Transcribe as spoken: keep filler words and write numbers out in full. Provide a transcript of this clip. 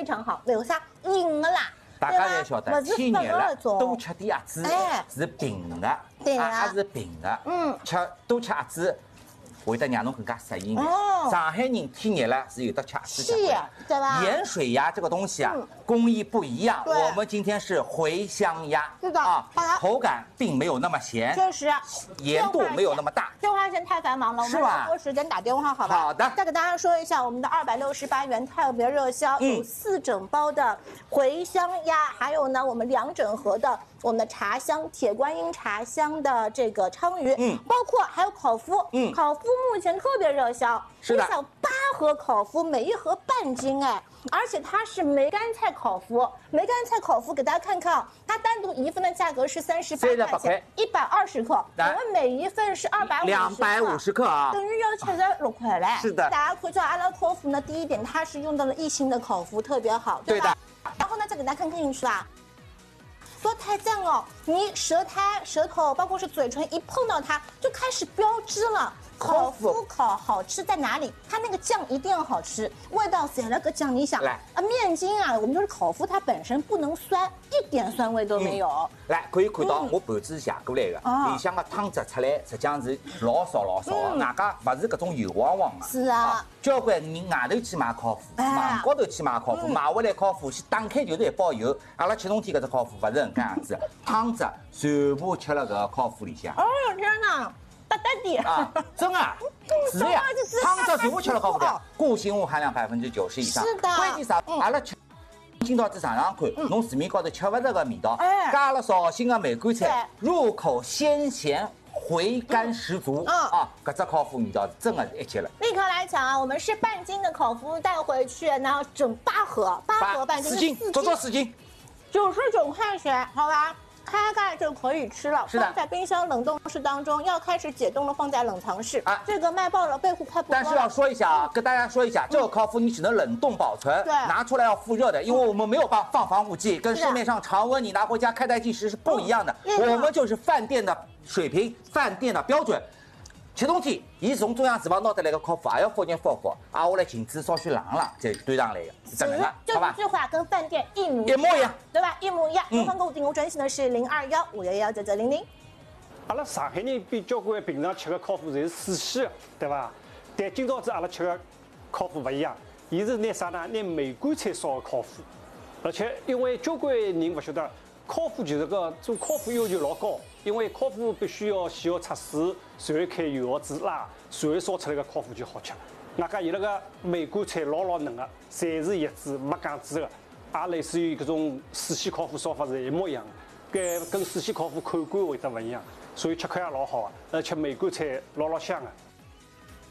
非常好，为啥？硬的啦。 大家侪晓得，天热了多吃点鸭子是平的， 对啊，也是平的。嗯，吃多吃鸭子会得让侬更加适应的。 哦， 上海人天热了是有的吃鸭子是，对吧？ 盐水鸭这个东西啊，工艺不一样。我们今天是茴香鸭， 是的啊，口感并没有那么咸， 确实， 盐度没有那么大。 电话线太繁忙了，我们很多时间打电话，好吧？ 好的。 再给大家说一下，我们的二百六十八元特别热销，有四整包的茴香鸭，还有呢，我们两整盒的我们的茶香铁观音茶香的这个鲳鱼，嗯，包括还有烤麸，嗯，烤麸目前特别热销， 是的， 你想八盒烤麸，每一盒半斤哎，而且它是梅干菜烤麸，梅干菜烤麸给大家看看啊，它单独一份的价格是三十八块钱，一百二十克，我们每一份是二百五十克， 两百五十克啊， 等于要七十六块嘞。 是的， 大家可以知道阿拉烤麸呢，第一点它是用到了一星的烤麸，特别好，对吧？对的。然后呢，再给大家看看进去啊。 说太赞了！你舌苔、舌头，包括是嘴唇，一碰到它就开始飙汁了。烤麸烤好吃在哪里？它那个酱一定要好吃，味道塞了个酱，你想，来啊，面筋啊，我们说是烤麸，它本身不能酸，一点酸味都没有。嗯、 来，可以看到我盘子是下过来的，里向个汤汁出来，实际上是老少老少的，外加不是搿种油汪汪的。 是啊， 交关人外头去买烤麸，网高头去买烤麸，买回来烤麸先打开就是一包油。阿拉启动天搿只烤麸不是搿样子，汤汁全部吃了搿个烤麸里向。 哦天哪！ 大大的啊，真啊，是呀，汤汁全部吃了烤麸的，固形物含量百分之九十以上。 是的， 关键啥？阿拉吃今朝子尝尝看，侬市面高头吃不着个味道，加了绍兴的梅干菜，入口鲜咸。 回甘十足，嗯啊，搿只烤麸味道是真的是一级了。 立刻来抢啊！我们是半斤的烤麸带回去，然后整八盒，八盒半斤， 四斤，足足四斤， 九十九块钱，好吧？开盖就可以吃了，放在冰箱冷冻室当中，要开始解冻了，放在冷藏室。啊，这个卖爆了，备货快不多了。 但是要说一下啊，跟大家说一下，这个烤麸你只能冷冻保存，对，拿出来要复热的，因为我们没有放放防腐剂，跟市面上常温你拿回家开袋计时是不一样的。我们就是饭店的水平，饭店的标准。 吃东西，伊从中央厨房拿得来个烤麸，也要复热复活，挨下来芹菜烧许冷了再端上来的，是这能的，好吧？ 这句话跟饭店一模一模一样， 对吧？一模一样。东方购物订购专线呢是零二幺五幺幺九九零零。 阿拉上海人比交关平常吃的烤麸侪是水西的，对吧？但今朝子阿拉吃的烤麸不一样，伊是拿啥呢？拿梅干菜烧的烤麸，而且因为交关人不晓得。 烤麸就是个做烤麸要求老高，因为烤麸必须要先要出水，随后开油锅煮辣，随后烧出来个烤麸就好吃。外加伊那个梅干菜老老嫩个，侪是叶子没讲籽个，也类似于搿种水西烤麸烧法是一模一样的，跟跟水西烤麸口感会得勿一样，所以吃口也老好个，而且梅干菜老老香个。